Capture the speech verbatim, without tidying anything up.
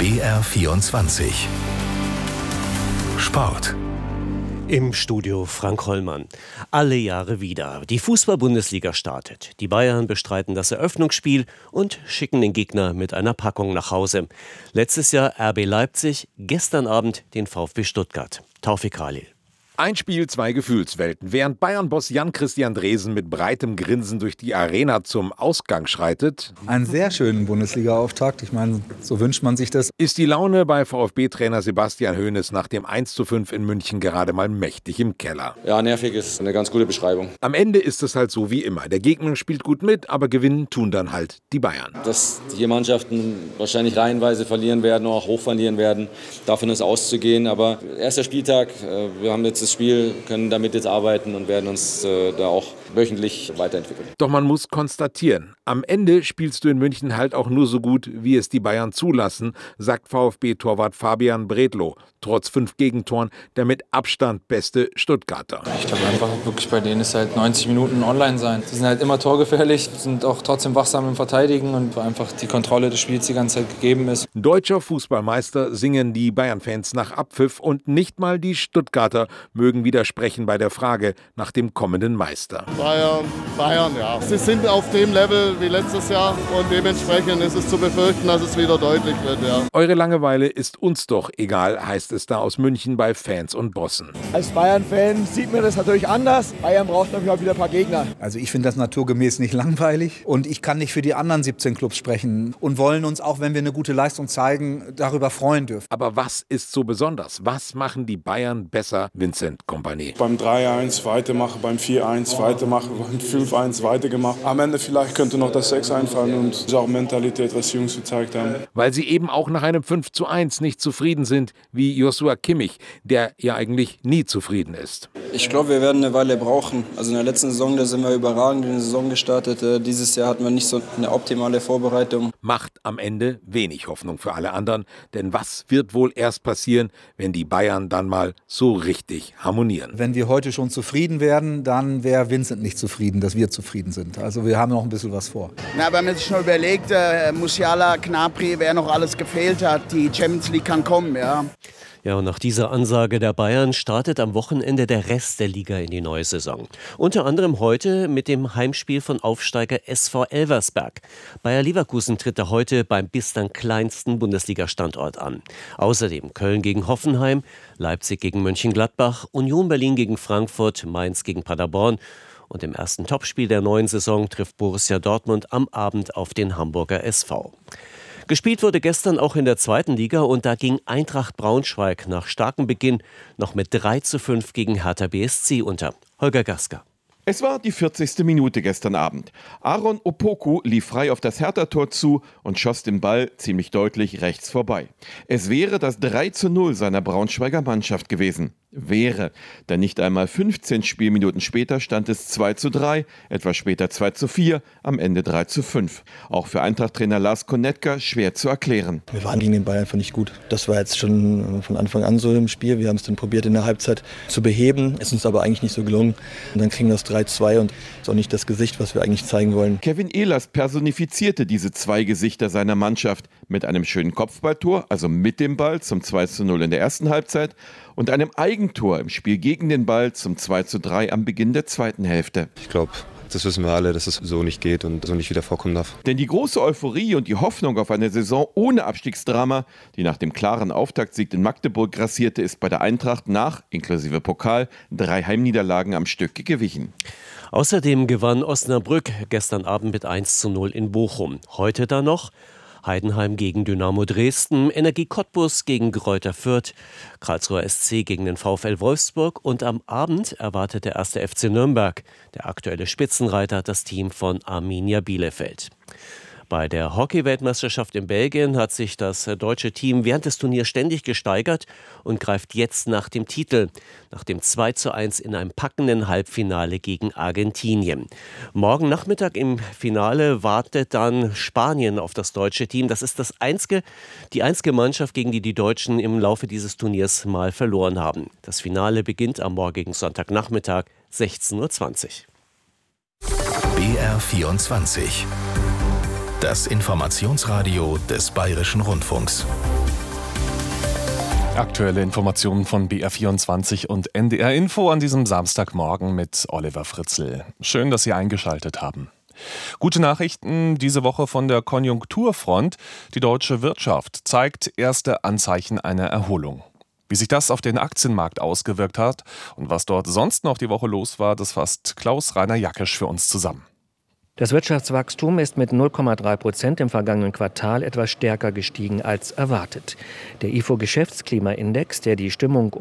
B R vierundzwanzig Sport. Im Studio Frank Hollmann. Alle Jahre wieder. Die Fußball-Bundesliga startet. Die Bayern bestreiten das Eröffnungsspiel und schicken den Gegner mit einer Packung nach Hause. Letztes Jahr R B Leipzig, gestern Abend den VfB Stuttgart. Taufik Khalil. Ein Spiel, zwei Gefühlswelten. Während Bayern-Boss Jan-Christian Dresen mit breitem Grinsen durch die Arena zum Ausgang schreitet, einen sehr schönen Bundesliga-Auftakt, ich meine, so wünscht man sich das, ist die Laune bei VfB-Trainer Sebastian Hoeneß nach dem eins zu fünf in München gerade mal mächtig im Keller. Ja, nervig ist eine ganz gute Beschreibung. Am Ende ist es halt so wie immer. Der Gegner spielt gut mit, aber gewinnen tun dann halt die Bayern. Dass hier Mannschaften wahrscheinlich reihenweise verlieren werden, auch hoch verlieren werden, davon ist auszugehen. Aber erster Spieltag, wir haben jetzt das Spiel, können damit jetzt arbeiten und werden uns äh, da auch wöchentlich weiterentwickeln. Doch man muss konstatieren, am Ende spielst du in München halt auch nur so gut, wie es die Bayern zulassen, sagt VfB-Torwart Fabian Bredlow. Trotz fünf Gegentoren der mit Abstand beste Stuttgarter. Ich glaube einfach wirklich, bei denen ist halt neunzig Minuten online sein. Die sind halt immer torgefährlich, sind auch trotzdem wachsam im Verteidigen und einfach die Kontrolle des Spiels die ganze Zeit gegeben ist. Deutscher Fußballmeister singen die Bayern-Fans nach Abpfiff und nicht mal die Stuttgarter mögen widersprechen bei der Frage nach dem kommenden Meister. Bayern, Bayern, ja. Sie sind auf dem Level wie letztes Jahr und dementsprechend ist es zu befürchten, dass es wieder deutlich wird, ja. Eure Langeweile ist uns doch egal, heißt es da aus München bei Fans und Bossen. Als Bayern-Fan sieht man das natürlich anders. Bayern braucht natürlich auch wieder ein paar Gegner. Also ich finde das naturgemäß nicht langweilig und ich kann nicht für die anderen siebzehn Clubs sprechen und wollen uns, auch wenn wir eine gute Leistung zeigen, darüber freuen dürfen. Aber was ist so besonders? Was machen die Bayern besser, Vincent Kompany? Beim drei eins weitermachen, beim vier eins weitermachen, beim fünf eins weitergemacht. Am Ende vielleicht könnte noch das sechs einfallen und das ist auch Mentalität, was die Jungs gezeigt haben. Weil sie eben auch nach einem fünf zu eins nicht zufrieden sind, wie Joshua Kimmich, der ja eigentlich nie zufrieden ist. Ich glaube, wir werden eine Weile brauchen. Also in der letzten Saison, da sind wir überragend in die Saison gestartet. Dieses Jahr hatten wir nicht so eine optimale Vorbereitung. Macht am Ende wenig Hoffnung für alle anderen, denn was wird wohl erst passieren, wenn die Bayern dann mal so richtig harmonieren? Wenn wir heute schon zufrieden werden, dann wäre Vincent nicht zufrieden, dass wir zufrieden sind. Also wir haben noch ein bisschen was vor. Na, wenn man sich schon überlegt, äh, Musiala, Gnabry, wer noch alles gefehlt hat, die Champions League kann kommen, ja. Ja, und nach dieser Ansage der Bayern startet am Wochenende der Rest der Liga in die neue Saison. Unter anderem heute mit dem Heimspiel von Aufsteiger S V Elversberg. Bayer Leverkusen tritt da heute beim bislang kleinsten Bundesliga-Standort an. Außerdem Köln gegen Hoffenheim, Leipzig gegen Mönchengladbach, Union Berlin gegen Frankfurt, Mainz gegen Paderborn. Und im ersten Topspiel der neuen Saison trifft Borussia Dortmund am Abend auf den Hamburger S V. Gespielt wurde gestern auch in der zweiten Liga und da ging Eintracht Braunschweig nach starkem Beginn noch mit drei zu fünf gegen Hertha B S C unter. Holger Gasker. Es war die vierzigste Minute gestern Abend. Aaron Opoku lief frei auf das Hertha-Tor zu und schoss den Ball ziemlich deutlich rechts vorbei. Es wäre das drei zu null seiner Braunschweiger Mannschaft gewesen. Wäre, denn nicht einmal fünfzehn Spielminuten später stand es zwei zu drei, etwas später zwei zu vier, am Ende drei zu fünf. Auch für Eintracht-Trainer Lars Konetka schwer zu erklären. Wir waren gegen den Bayern einfach nicht gut. Das war jetzt schon von Anfang an so im Spiel. Wir haben es dann probiert in der Halbzeit zu beheben, ist uns aber eigentlich nicht so gelungen. Und dann kriegen wir das drei zu zwei und ist auch nicht das Gesicht, was wir eigentlich zeigen wollen. Kevin Ehlers personifizierte diese zwei Gesichter seiner Mannschaft mit einem schönen Kopfballtor, also mit dem Ball zum zwei zu null in der ersten Halbzeit und einem Eigentor im Spiel gegen den Ball zum zwei zu drei am Beginn der zweiten Hälfte. Ich glaube, das wissen wir alle, dass es so nicht geht und so nicht wieder vorkommen darf. Denn die große Euphorie und die Hoffnung auf eine Saison ohne Abstiegsdrama, die nach dem klaren Auftaktsieg in Magdeburg grassierte, ist bei der Eintracht nach, inklusive Pokal, drei Heimniederlagen am Stück gewichen. Außerdem gewann Osnabrück gestern Abend mit eins zu null in Bochum. Heute dann noch Heidenheim gegen Dynamo Dresden, Energie Cottbus gegen Greuther Fürth, Karlsruher S C gegen den VfL Wolfsburg und am Abend erwartet der erste F C Nürnberg, der aktuelle Spitzenreiter, das Team von Arminia Bielefeld. Bei der Hockey-Weltmeisterschaft in Belgien hat sich das deutsche Team während des Turniers ständig gesteigert und greift jetzt nach dem Titel, nach dem zwei zu eins in einem packenden Halbfinale gegen Argentinien. Morgen Nachmittag im Finale wartet dann Spanien auf das deutsche Team. Das ist das einzige, die einzige Mannschaft, gegen die die Deutschen im Laufe dieses Turniers mal verloren haben. Das Finale beginnt am morgigen Sonntagnachmittag sechzehn Uhr zwanzig. B R vierundzwanzig. Das Informationsradio des Bayerischen Rundfunks. Aktuelle Informationen von B R vierundzwanzig und N D R Info an diesem Samstagmorgen mit Oliver Fritzl. Schön, dass Sie eingeschaltet haben. Gute Nachrichten diese Woche von der Konjunkturfront. Die deutsche Wirtschaft zeigt erste Anzeichen einer Erholung. Wie sich das auf den Aktienmarkt ausgewirkt hat und was dort sonst noch die Woche los war, das fasst Klaus-Rainer Jackisch für uns zusammen. Das Wirtschaftswachstum ist mit null Komma drei Prozent im vergangenen Quartal etwas stärker gestiegen als erwartet. Der I F O-Geschäftsklimaindex, der die Stimmung